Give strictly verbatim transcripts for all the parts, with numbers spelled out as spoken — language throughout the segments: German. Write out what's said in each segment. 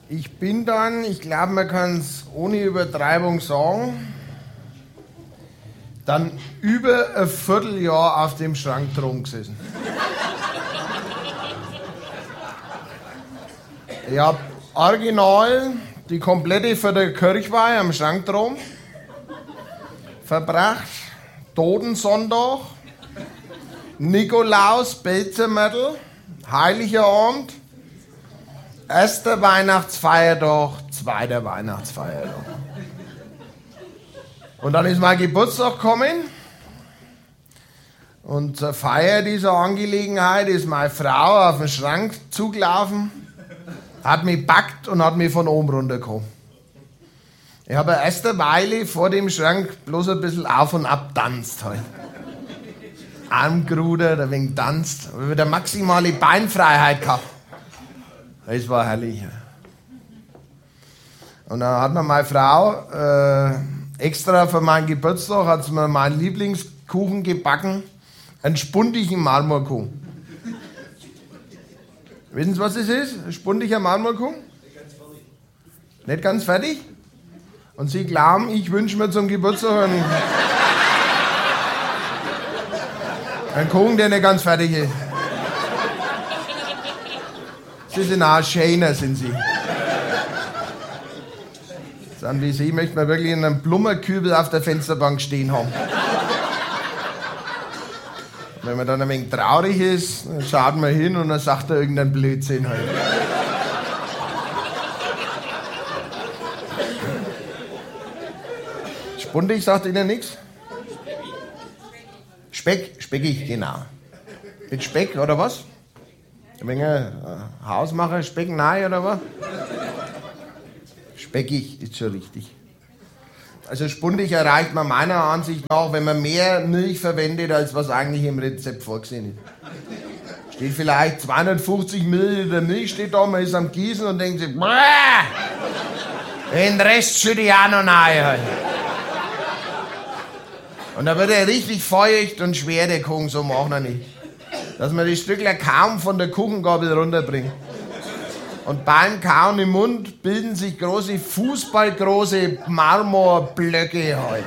Ich bin dann, ich glaube, man kann es ohne Übertreibung sagen, dann über ein Vierteljahr auf dem Schrank drum gesessen. Ich habe original die komplette Viertelkirchweih am Schrank drum verbracht, Totensonntag, Nikolaus, Belzermädel, Heiliger Abend, erster Weihnachtsfeiertag, zweiter Weihnachtsfeiertag. Und dann ist mein Geburtstag gekommen und zur Feier dieser Angelegenheit ist meine Frau auf den Schrank zugelaufen, hat mich gepackt und hat mich von oben runtergekommen. Ich habe erst eine Weile vor dem Schrank bloß ein bisschen auf und ab tanzt halt. Armgruder, ein wenig tanzt, habe wieder maximale Beinfreiheit gehabt. Das war herrlich. Und dann hat mir meine Frau äh, extra für meinen Geburtstag hat sie mir meinen Lieblingskuchen gebacken, einen spundigen Marmorkuchen. Wissen Sie, was das ist? Ein spundiger Marmorkuchen? Nicht ganz fertig. Nicht ganz fertig? Und Sie glauben, ich wünsche mir zum Geburtstag einen, einen Kuchen, der nicht ganz fertig ist. Sie sind auch Schäner, sind Sie. Dann wie Sie möchte man wirklich in einem Blumenkübel auf der Fensterbank stehen haben. Und wenn man dann ein wenig traurig ist, dann schaut man hin und dann sagt er irgendeinen Blödsinn halt. Spundig sagt Ihnen nichts? Speck, speckig, genau. Mit Speck oder was? Ein wenig äh, Hausmacher, Speck, nein oder was? Speckig ist schon richtig. Also spundig erreicht man meiner Ansicht nach, wenn man mehr Milch verwendet, als was eigentlich im Rezept vorgesehen ist. Steht vielleicht zweihundertfünfzig Milliliter Milch steht da, man ist am Gießen und denkt sich, Bäh! Den Rest schütte ich auch noch rein. Halt. Und da wird er richtig feucht und schwer, der Kuchen, so machen wir nicht. Dass man die Stückler kaum von der Kuchengabel runterbringt. Und beim Kauen im Mund bilden sich große, fußballgroße Marmorblöcke halt.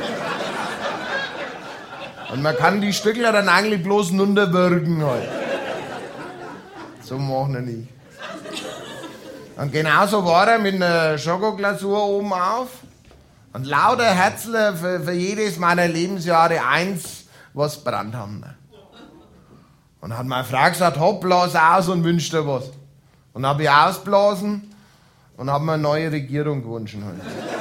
Und man kann die Stückler dann eigentlich bloß runterwürgen halt. So machen wir nicht. Und genauso war er mit einer Schokoglasur oben auf. Und lauter Herzler für, für jedes meiner Lebensjahre eins, was brennt haben. Und hat meine Frau gesagt, hopp, blas aus und wünsch dir was. Und habe ich ausblasen und habe mir eine neue Regierung gewünscht. Halt.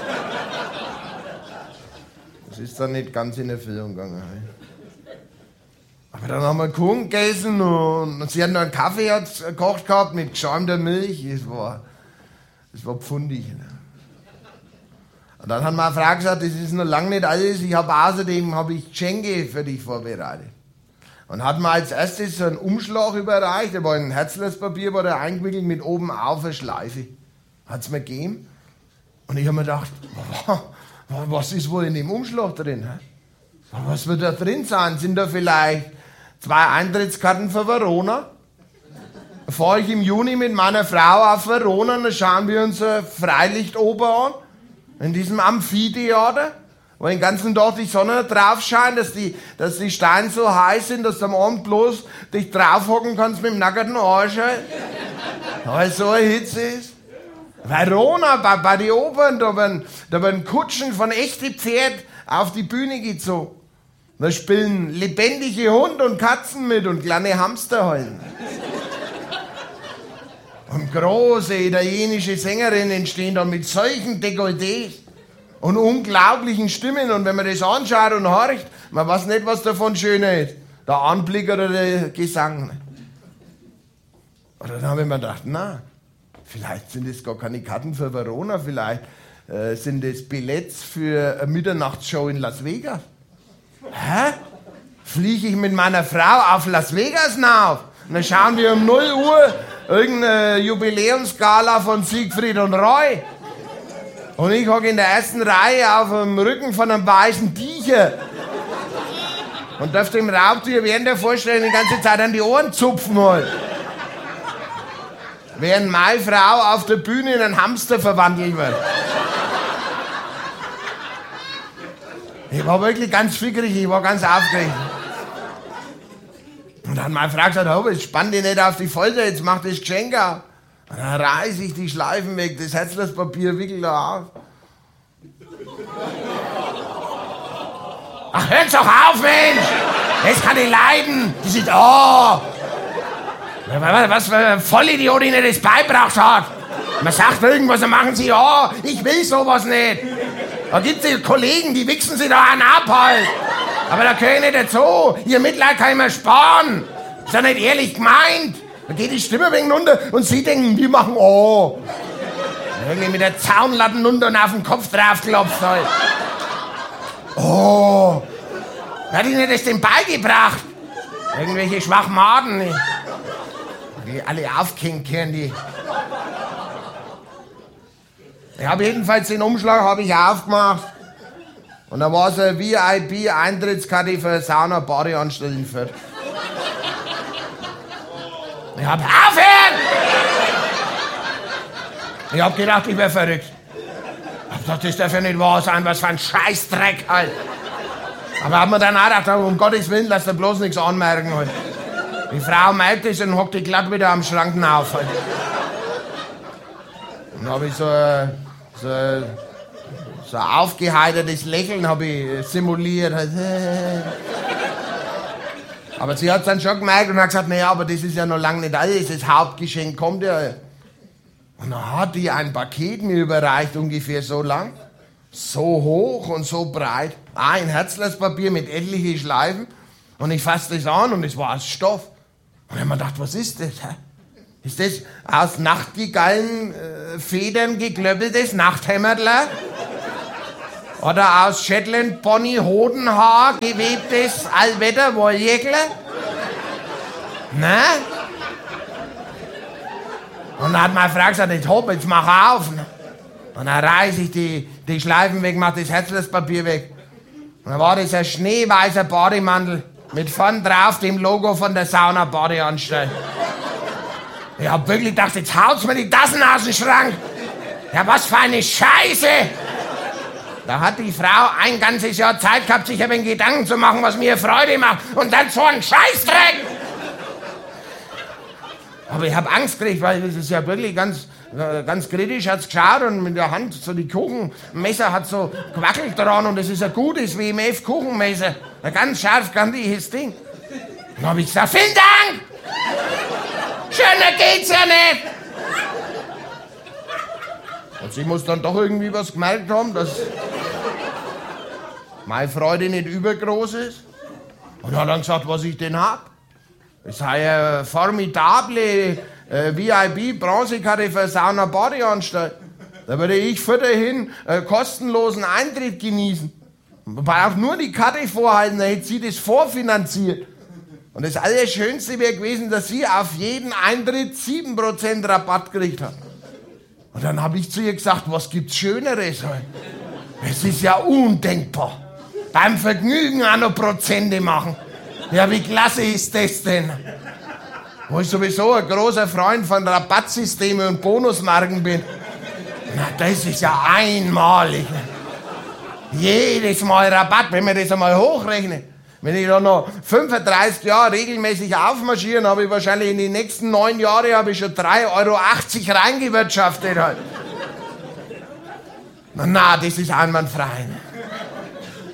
Das ist dann nicht ganz in Erfüllung gegangen. Halt. Aber dann haben wir Kuchen gegessen und, und sie hat noch einen Kaffee gekocht gehabt mit geschäumter Milch. Es war, es war pfundig. Und dann hat meine Frau gesagt, das ist noch lange nicht alles. Ich habe außerdem habe ich Geschenke für dich vorbereitet. Und hat mir als erstes so einen Umschlag überreicht, der war in Herzlerspapier, war der eingewickelt mit oben auf eine Schleife. Hat's mir gegeben. Und ich habe mir gedacht, was ist wohl in dem Umschlag drin? Was wird da drin sein? Sind da vielleicht zwei Eintrittskarten für Verona? Fahre ich im Juni mit meiner Frau auf Verona und dann schauen wir uns eine Freilichtoper an, in diesem Amphitheater. Wo den ganzen Tag die Sonne drauf scheint, dass die, dass die Steine so heiß sind, dass du am Abend bloß dich draufhocken kannst mit dem nackten Arsch. Weil so eine Hitze ist. Verona, bei, bei den Opern, da werden, da werden Kutschen von echten Pferd auf die Bühne gezogen. Da spielen lebendige Hunde und Katzen mit und kleine Hamster heulen. Und große italienische Sängerinnen stehen da mit solchen Dekolletés. Und unglaublichen Stimmen. Und wenn man das anschaut und horcht, man weiß nicht, was davon schöner ist. Der Anblick oder der Gesang. Und dann habe ich mir gedacht, na, vielleicht sind das gar keine Karten für Verona, vielleicht äh, sind das Billets für eine Mitternachtsshow in Las Vegas. Hä? Fliege ich mit meiner Frau auf Las Vegas nach? Und dann schauen wir um null Uhr irgendeine Jubiläumsgala von Siegfried und Roy. Und ich hocke in der ersten Reihe auf dem Rücken von einem weißen Tiger. Und darf dem Raubtier während der Vorstellung die ganze Zeit an die Ohren zupfen halt. während meine Frau auf der Bühne in einen Hamster verwandelt wird. Ich war wirklich ganz fickerig, ich war ganz aufgeregt. Und dann hat meine Frau gesagt, oh, jetzt spann dich nicht auf die Folter, jetzt mach das Geschenk auf. Und dann reiß ich die Schleifen weg, das Herzlespapier wickel da auf. Ach, hört's doch auf, Mensch! Das kann ich leiden! Die sind, oh! Was für ein Vollidiot Ihnen das beibracht hat! Man sagt irgendwas, dann machen Sie, oh, ich will sowas nicht! Da gibt's die Kollegen, die wichsen Sie da an ab halt! Aber da gehöre ich nicht dazu! Ihr Mitleid kann ich mir sparen! Ist ja nicht ehrlich gemeint! Da geht die Stimme ein wenig runter und Sie denken, wir machen, oh! Irgendwie mit der Zaunlatten runter und auf den Kopf draufklopft halt! Oh! Hat Ihnen das denn beigebracht? Irgendwelche Schwachmaten. Die alle aufgehängt können, die. Ich habe jedenfalls den Umschlag habe ich aufgemacht. Und da war so eine V I P-Eintrittskarte für eine Sauna-Badeanstalt in Fürth. Ich hab aufhören! Ich hab gedacht, ich wär verrückt. Ich hab gedacht, das darf ja nicht wahr sein, was für ein Scheißdreck halt. Aber hab mir dann auch gedacht, um Gottes Willen, lass dir bloß nichts anmerken halt. Die Frau merkt es und hockt die glatt wieder am Schranken auf halt. Und dann hab ich so, so, so ein aufgeheitertes Lächeln hab ich simuliert halt. Aber sie hat's dann schon gemerkt und hat gesagt, naja, aber das ist ja noch lange nicht alles, das Hauptgeschenk kommt ja. Und dann hat die ein Paket mir überreicht, ungefähr so lang, so hoch und so breit. Ah, ein Herzlespapier mit etlichen Schleifen. Und ich fasse das an und es war aus Stoff. Und ich hab mir gedacht, was ist das? Hä? Ist das aus Nachtigallen äh, Federn geklöppeltes Nachthämmertler? Oder aus Shetland Pony Hodenhaar gewebtes Allwetter Wolljäckler? Ne? Und dann hat meine Frau gesagt, jetzt hopp, jetzt mach auf. Und dann reiß ich die, die Schleifen weg, mach das Herzlespapier weg. Und dann war das ein schneeweißer Bademantel mit vorn drauf dem Logo von der Sauna-Badeanstalt. Ich hab wirklich gedacht, jetzt haut's mir die Tassen aus dem Schrank. Ja, was für eine Scheiße! Da hat die Frau ein ganzes Jahr Zeit gehabt, sich ein wenig Gedanken zu machen, was mir Freude macht. Und dann so ein Scheißdreck! Aber ich hab Angst gekriegt, weil das ist ja wirklich ganz, ganz kritisch, hat's geschaut und mit der Hand so die Kuchenmesser hat so gewackelt dran und das ist ein gutes W M F-Kuchenmesser. Ein ganz scharf, kantiges Ding. Dann hab ich gesagt, vielen Dank! Schöner geht's ja nicht! Und sie muss dann doch irgendwie was gemerkt haben, dass meine Freude nicht übergroß ist. Und hat dann gesagt, was ich denn hab. Es sei eine formidable äh, V I P-Bronzekarte für Sauna-Badeanstalt. Da würde ich vorhin äh, kostenlosen Eintritt genießen. Man braucht nur die Karte vorhalten, dann hätte sie das vorfinanziert. Und das Allerschönste wäre gewesen, dass sie auf jeden Eintritt sieben Prozent Rabatt gekriegt hat. Und dann habe ich zu ihr gesagt, was gibt's Schöneres? Es ist ja undenkbar. Beim Vergnügen auch noch Prozente machen. Ja, wie klasse ist das denn? Wo ich sowieso ein großer Freund von Rabattsystemen und Bonusmarken bin. Na, das ist ja einmalig. Jedes Mal Rabatt, wenn man das einmal hochrechnet. Wenn ich da noch fünfunddreißig Jahre regelmäßig aufmarschieren, habe ich wahrscheinlich in die nächsten neun Jahre habe ich schon drei Euro achtzig reingewirtschaftet halt. Na, na, das ist einwandfrei.